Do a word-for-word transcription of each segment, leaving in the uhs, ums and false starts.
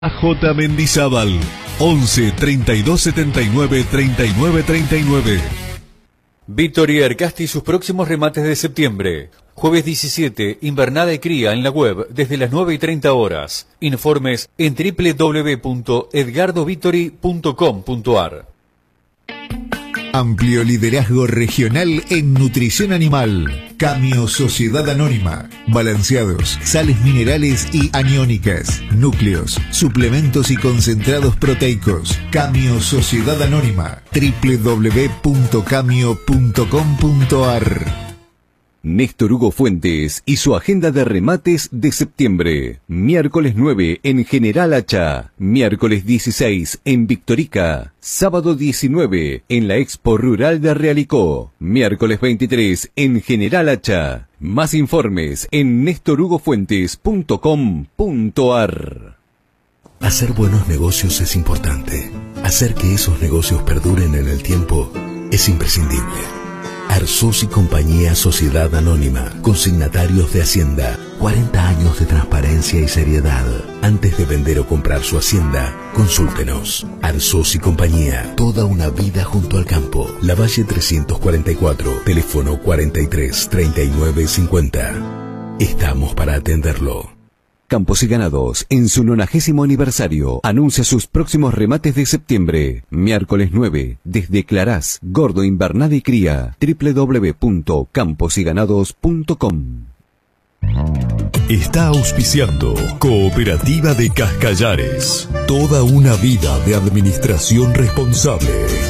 A J Mendizábal, once, treinta y dos, setenta y nueve, treinta y nueve, treinta y nueve. Victoria Ercasti y sus próximos remates de septiembre. Jueves diecisiete, invernada y cría en la web desde las nueve y treinta horas. Informes en doble u doble u doble u punto edgardo victory punto com punto ar. Amplio liderazgo regional en nutrición animal. Camio Sociedad Anónima. Balanceados, sales minerales y aniónicas, núcleos, suplementos y concentrados proteicos. Camio Sociedad Anónima. doble u doble u doble u punto camio punto com punto ar. Néstor Hugo Fuentes y su agenda de remates de septiembre. Miércoles nueve en General Hacha. Miércoles dieciséis en Victorica. Sábado diecinueve en la Expo Rural de Realicó. Miércoles veintitrés en General Hacha. Más informes en néstor hugo fuentes punto com punto ar. Hacer buenos negocios es importante. Hacer que esos negocios perduren en el tiempo es imprescindible. Arzus y Compañía Sociedad Anónima, consignatarios de Hacienda, cuarenta años de transparencia y seriedad. Antes de vender o comprar su hacienda, consúltenos. Arzus y Compañía, toda una vida junto al campo. Lavalle trescientos cuarenta y cuatro, teléfono cuarenta y tres, treinta y nueve, cincuenta. Estamos para atenderlo. Campos y Ganados, en su nonagésimo aniversario, anuncia sus próximos remates de septiembre. Miércoles nueve, desde Clarás, Gordo, Invernada y Cría. doble u doble u doble u punto campos y ganados punto com. Está auspiciando Cooperativa de Cascallares. Toda una vida de administración responsable.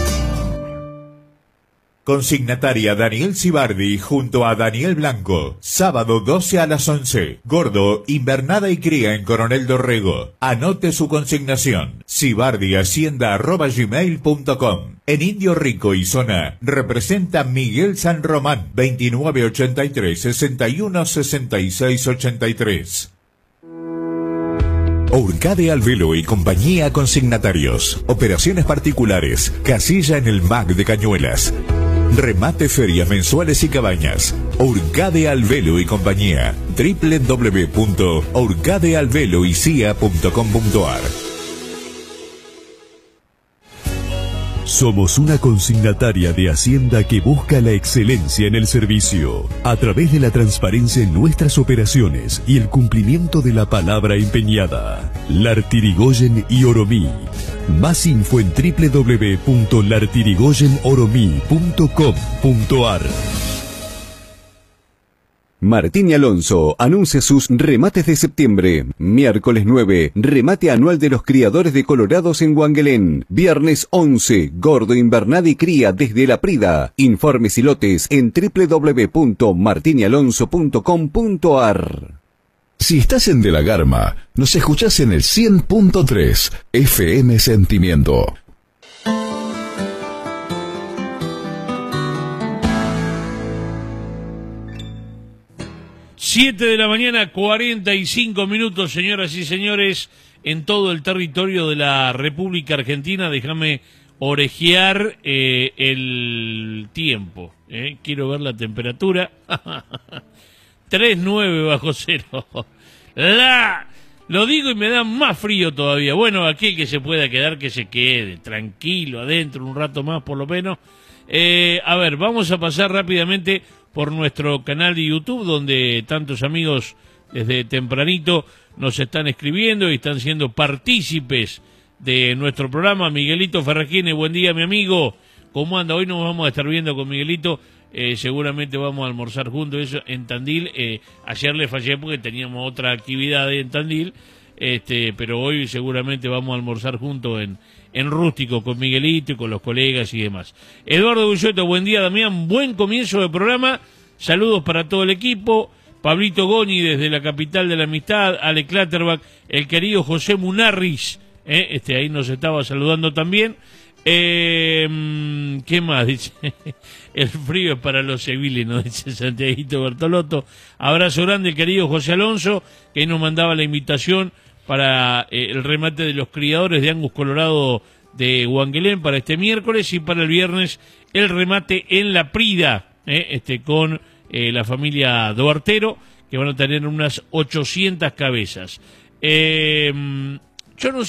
Consignataria Daniel Cibardi junto a Daniel Blanco. Sábado doce a las once. Gordo, Invernada y Cría en Coronel Dorrego. Anote su consignación. cibardi hacienda arroba gmail punto com. En Indio Rico y Zona representa Miguel San Román. veintinueve ochenta y tres, sesenta y uno, sesenta y seis ochenta y tres. Urcade Alvelo y Compañía Consignatarios. Operaciones particulares. Casilla en el M A C de Cañuelas. Remate, ferias mensuales y cabañas. Urcade Alvelo y Compañía. doble u doble u doble u punto urcade alvelo y c i a punto com punto ar. Somos una consignataria de Hacienda que busca la excelencia en el servicio, a través de la transparencia en nuestras operaciones y el cumplimiento de la palabra empeñada. Lartirigoyen y Oromí. Más info en doble u doble u doble u punto lartirigoyen oromí punto com punto ar. Martín y Alonso anuncia sus remates de septiembre. Miércoles nueve, remate anual de los criadores de colorados en Wangelén. Viernes once, Gordo, Invernada y Cría desde La Prida. Informes y lotes en doble u doble u doble u punto martín y alonso punto com punto ar. Si estás en De la Garma, nos escuchás en el cien punto tres F M Sentimiento. siete de la mañana, cuarenta y cinco minutos, señoras y señores, en todo el territorio de la República Argentina. Déjame orejear eh, el tiempo. Eh. Quiero ver la temperatura. tres nueve bajo cero. La... Lo digo y me da más frío todavía. Bueno, aquel que se pueda quedar, que se quede tranquilo adentro un rato más por lo menos. Eh, a ver, vamos a pasar rápidamente por nuestro canal de YouTube, donde tantos amigos desde tempranito nos están escribiendo y están siendo partícipes de nuestro programa. Miguelito Ferragine, buen día, mi amigo. ¿Cómo anda? Hoy nos vamos a estar viendo con Miguelito. Eh, seguramente vamos a almorzar juntos eso en Tandil. Eh, ayer le fallé porque teníamos otra actividad en Tandil, este, pero hoy seguramente vamos a almorzar juntos en, en Rústico con Miguelito y con los colegas y demás. Eduardo Gulloto, buen día, Damián, buen comienzo de programa, saludos para todo el equipo. Pablito Goni desde la capital de la amistad, Ale Clatterbach, el querido José Munarris, eh, este ahí nos estaba saludando también. Eh, ¿Qué más? Dice, el frío es para los civiles, ¿no? Dice Santiaguito Bertolotto. Abrazo grande, el querido José Alonso, que nos mandaba la invitación para eh, el remate de los criadores de Angus Colorado de Wangelén para este miércoles, y para el viernes el remate en La Prida, eh, este con eh, la familia Duartero, que van a tener unas ochocientas cabezas. Eh, Yo no